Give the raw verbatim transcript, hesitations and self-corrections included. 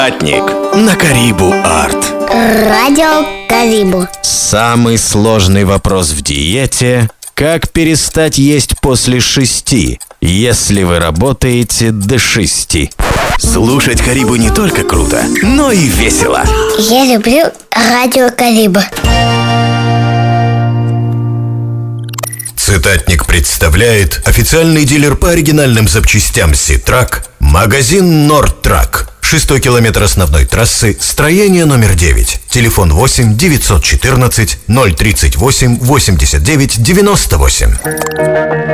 Цитатник на Карибу Арт. Радио Карибу. Самый сложный вопрос в диете – как перестать есть после шести, если вы работаете до шести? Слушать Карибу не только круто, но и весело. Я люблю Радио Карибу. Цитатник представляет официальный дилер по оригинальным запчастям Ситрак, магазин Нордтрак. Шестой километр основной трассы, строение номер девять. Телефон восемь девятьсот четырнадцать ноль тридцать восемь восемьдесят девять девяносто восемь.